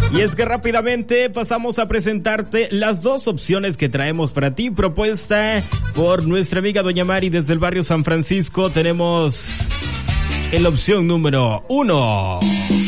Y es que rápidamente pasamos a presentarte las dos opciones que traemos para ti, propuesta por nuestra amiga Doña Mari desde el barrio San Francisco. Tenemos en la opción número 1.